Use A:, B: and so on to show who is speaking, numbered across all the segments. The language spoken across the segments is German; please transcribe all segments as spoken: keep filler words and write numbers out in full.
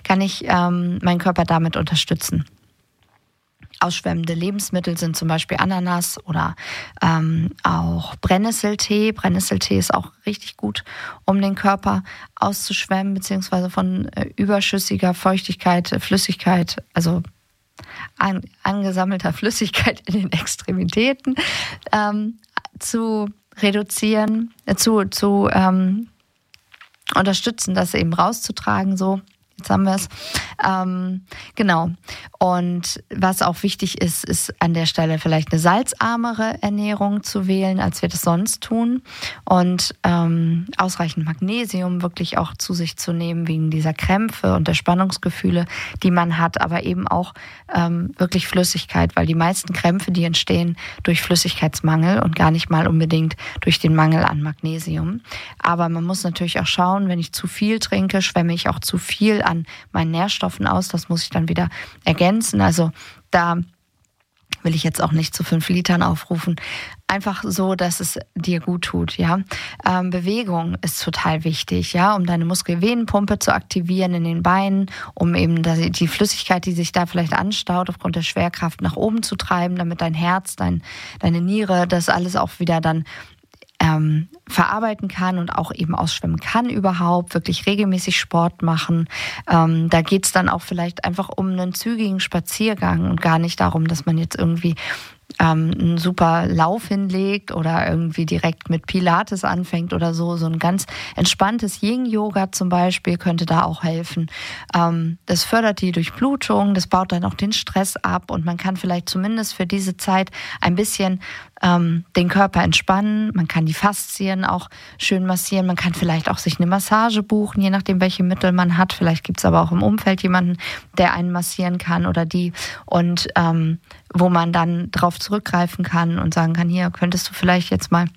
A: kann ich ähm, meinen Körper damit unterstützen. Ausschwemmende Lebensmittel sind zum Beispiel Ananas oder ähm, auch Brennnesseltee. Brennnesseltee ist auch richtig gut, um den Körper auszuschwemmen, beziehungsweise von äh, überschüssiger Feuchtigkeit, Flüssigkeit, also an, angesammelter Flüssigkeit in den Extremitäten ähm, zu reduzieren, äh, zu, zu ähm, unterstützen, das eben rauszutragen, so. Jetzt haben wir es. Ähm, genau. Und was auch wichtig ist, ist an der Stelle vielleicht eine salzarmere Ernährung zu wählen, als wir das sonst tun. Und ähm, ausreichend Magnesium wirklich auch zu sich zu nehmen, wegen dieser Krämpfe und der Spannungsgefühle, die man hat. Aber eben auch ähm, wirklich Flüssigkeit, weil die meisten Krämpfe, die entstehen durch Flüssigkeitsmangel und gar nicht mal unbedingt durch den Mangel an Magnesium. Aber man muss natürlich auch schauen, wenn ich zu viel trinke, schwemme ich auch zu viel an meinen Nährstoffen aus. Das muss ich dann wieder ergänzen. Also da will ich jetzt auch nicht zu fünf Litern aufrufen. Einfach so, dass es dir gut tut, ja. Ähm, Bewegung ist total wichtig, ja, um deine Muskelvenenpumpe zu aktivieren in den Beinen, um eben die Flüssigkeit, die sich da vielleicht anstaut, aufgrund der Schwerkraft nach oben zu treiben, damit dein Herz, dein, deine Niere, das alles auch wieder dann Ähm, verarbeiten kann und auch eben ausschwemmen kann überhaupt, wirklich regelmäßig Sport machen. Ähm, da geht's dann auch vielleicht einfach um einen zügigen Spaziergang und gar nicht darum, dass man jetzt irgendwie ähm, einen super Lauf hinlegt oder irgendwie direkt mit Pilates anfängt oder so. So ein ganz entspanntes Yin-Yoga zum Beispiel könnte da auch helfen. Ähm, das fördert die Durchblutung, das baut dann auch den Stress ab und man kann vielleicht zumindest für diese Zeit ein bisschen ähm, den Körper entspannen. Man kann die Faszien auch schön massieren. Man kann vielleicht auch sich eine Massage buchen, je nachdem, welche Mittel man hat. Vielleicht gibt es aber auch im Umfeld jemanden, der einen massieren kann oder die. Und ähm, wo man dann drauf zurückgreifen kann und sagen kann, hier könntest du vielleicht jetzt mal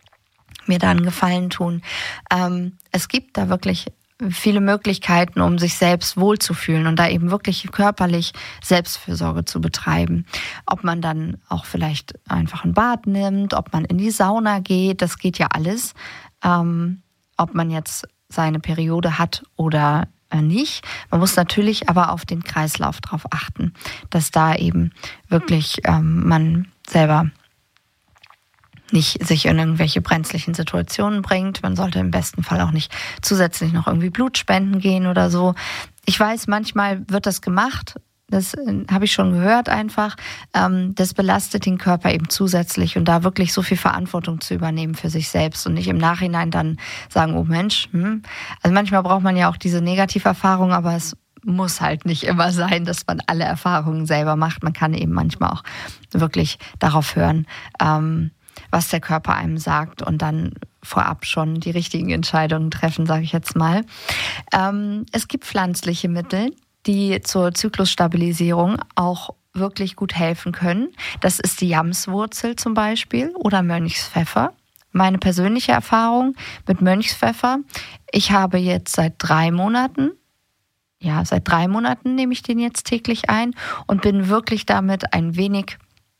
A: mir da einen Gefallen tun. Ähm, es gibt da wirklich viele Möglichkeiten, um sich selbst wohlzufühlen und da eben wirklich körperlich Selbstfürsorge zu betreiben. Ob man dann auch vielleicht einfach ein Bad nimmt, ob man in die Sauna geht, das geht ja alles. Ähm, ob man jetzt seine Periode hat oder nicht. Man muss natürlich aber auf den Kreislauf drauf achten, dass da eben wirklich ähm, man selber nicht sich in irgendwelche brenzlichen Situationen bringt. Man sollte im besten Fall auch nicht zusätzlich noch irgendwie Blut spenden gehen oder so. Ich weiß, manchmal wird das gemacht. Das habe ich schon gehört einfach. Das belastet den Körper eben zusätzlich und da wirklich so viel Verantwortung zu übernehmen für sich selbst und nicht im Nachhinein dann sagen, oh Mensch, hm. Also manchmal braucht man ja auch diese Negativerfahrung, aber es muss halt nicht immer sein, dass man alle Erfahrungen selber macht. Man kann eben manchmal auch wirklich darauf hören, was der Körper einem sagt und dann vorab schon die richtigen Entscheidungen treffen, sage ich jetzt mal. Es gibt pflanzliche Mittel, die zur Zyklusstabilisierung auch wirklich gut helfen können. Das ist die Jamswurzel zum Beispiel oder Mönchspfeffer. Meine persönliche Erfahrung mit Mönchspfeffer, ich habe jetzt seit drei Monaten, ja, seit drei Monaten nehme ich den jetzt täglich ein und bin wirklich damit ein wenig,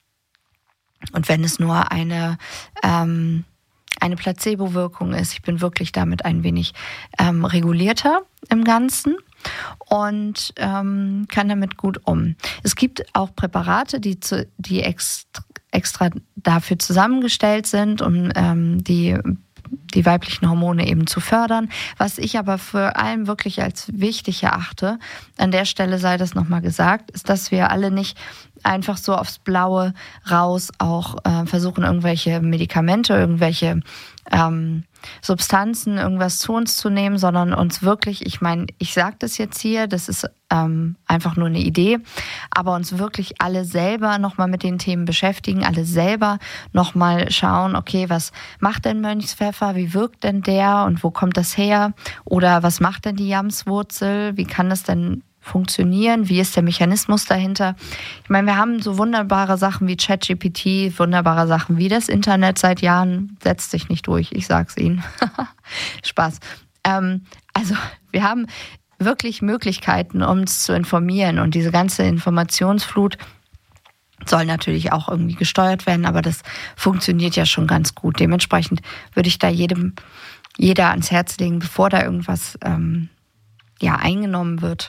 A: und wenn es nur eine, ähm, eine Placebo-Wirkung ist, ich bin wirklich damit ein wenig ähm, regulierter im Ganzen und ähm, kann damit gut um. Es gibt auch Präparate, die, zu, die extra, extra dafür zusammengestellt sind, um ähm, die, die weiblichen Hormone eben zu fördern. Was ich aber vor allem wirklich als wichtig erachte, an der Stelle sei das nochmal gesagt, ist, dass wir alle nicht einfach so aufs Blaue raus auch äh, versuchen, irgendwelche Medikamente, irgendwelche ähm, Substanzen, irgendwas zu uns zu nehmen, sondern uns wirklich, ich meine, ich sage das jetzt hier, das ist ähm, einfach nur eine Idee, aber uns wirklich alle selber nochmal mit den Themen beschäftigen, alle selber nochmal schauen, okay, was macht denn Mönchspfeffer, wie wirkt denn der und wo kommt das her oder was macht denn die Jamswurzel, wie kann das denn funktionieren? Wie ist der Mechanismus dahinter? Ich meine, wir haben so wunderbare Sachen wie ChatGPT, wunderbare Sachen wie das Internet seit Jahren, setzt sich nicht durch, ich sag's Ihnen. Spaß. Ähm, also wir haben wirklich Möglichkeiten, uns zu informieren und diese ganze Informationsflut soll natürlich auch irgendwie gesteuert werden, aber das funktioniert ja schon ganz gut. Dementsprechend würde ich da jedem, jeder ans Herz legen, bevor da irgendwas ähm, ja, eingenommen wird,